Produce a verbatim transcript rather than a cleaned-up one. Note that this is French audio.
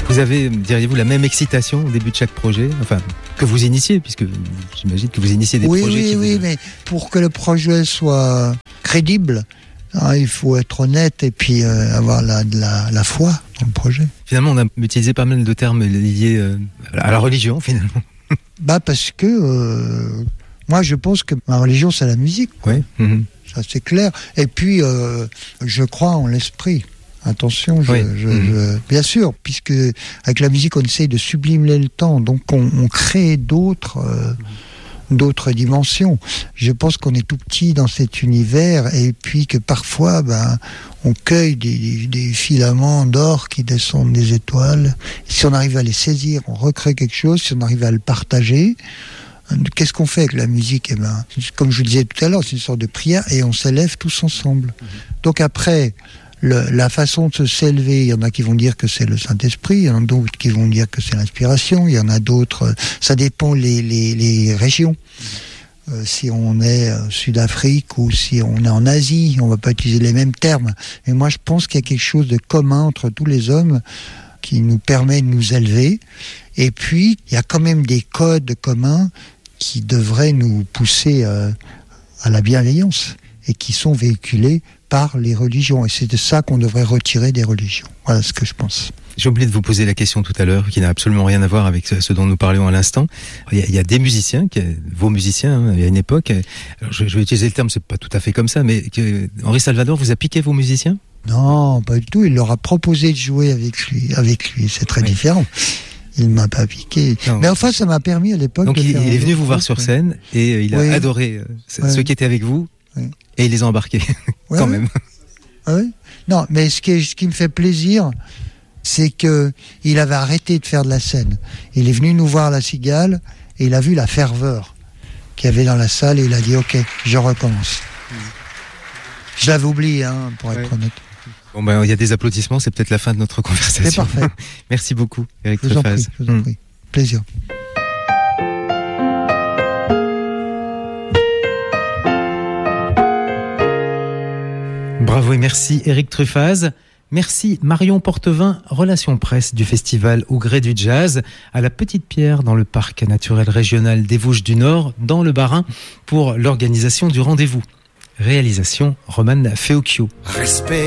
Vous avez, diriez-vous, la même excitation au début de chaque projet, enfin, que vous initiez, puisque j'imagine que vous initiez des oui, projets. Oui, qui oui, vous... mais pour que le projet soit crédible, hein, il faut être honnête et puis euh, avoir la, la, la foi dans le projet. Finalement, on a utilisé pas mal de termes liés euh, à la religion, finalement. Bah parce que euh, moi, je pense que ma religion, c'est la musique. Oui. Mmh. Ça, c'est clair. Et puis, euh, je crois en l'esprit. Attention, je, oui. je, mmh. je, bien sûr, puisque avec la musique, on essaye de sublimer le temps, donc on, on crée d'autres, euh, d'autres dimensions. Je pense qu'on est tout petit dans cet univers, et puis que parfois, ben, on cueille des, des filaments d'or qui descendent des étoiles. Et si on arrive à les saisir, on recrée quelque chose. Si on arrive à le partager, qu'est-ce qu'on fait avec la musique? Eh ben, comme je vous disais tout à l'heure, c'est une sorte de prière, et on s'élève tous ensemble. Donc après, le, la façon de se s'élever, il y en a qui vont dire que c'est le Saint-Esprit, il y en a d'autres qui vont dire que c'est l'inspiration, il y en a d'autres, ça dépend les, les, les régions. Euh, si on est euh, Sud-Afrique ou si on est en Asie, on va pas utiliser les mêmes termes. Et moi, je pense qu'il y a quelque chose de commun entre tous les hommes qui nous permet de nous élever. Et puis, il y a quand même des codes communs qui devraient nous pousser euh, à la bienveillance et qui sont véhiculés par les religions. Et c'est de ça qu'on devrait retirer des religions. Voilà ce que je pense. J'ai oublié de vous poser la question tout à l'heure, qui n'a absolument rien à voir avec ce dont nous parlions à l'instant. Il y a, il y a des musiciens, qui, vos musiciens, hein, il y a une époque, alors je, je vais utiliser le terme, c'est pas tout à fait comme ça, mais que Henri Salvador vous a piqué vos musiciens? Non, pas du tout. Il leur a proposé de jouer avec lui. Avec lui, c'est très oui. différent. Il m'a pas piqué. Non. Mais enfin, ça m'a permis à l'époque. Donc de il, faire il est venu vous voir truc, sur ouais. scène et il a oui. adoré euh, oui. ceux qui étaient avec vous oui. et il les a embarqués ouais, quand oui. même. Oui. Non, mais ce qui, est, ce qui me fait plaisir, c'est que il avait arrêté de faire de la scène. Il est venu nous voir à la Cigale et il a vu la ferveur qu'il y avait dans la salle et il a dit ok, je recommence. Mmh. Je l'avais oublié, hein, pour être ouais. honnête. Bon ben, il y a des applaudissements, c'est peut-être la fin de notre conversation. C'est parfait. Merci beaucoup, Éric je vous en prie, Truffaz. je vous en prie. Mmh. Plaisir. Bravo et merci Éric Truffaz. Merci Marion Portevin, Relations Presse du Festival Au Gré du Jazz, à la Petite Pierre dans le Parc naturel régional des Vosges du Nord, dans le Bas-Rhin, pour l'organisation du rendez-vous. Réalisation Romane Feocchio. Respect.